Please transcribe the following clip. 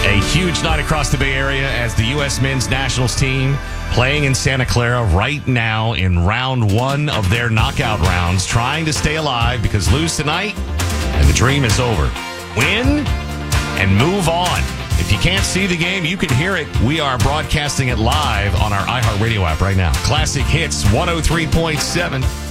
A huge night across the Bay Area as the U.S. men's nationals team playing in Santa Clara right now in round one of their knockout rounds, trying to stay alive because lose tonight and the dream is over. Win and move on. If you can't see the game, you can hear it. We are broadcasting it live on our iHeartRadio app right now. Classic Hits 103.7.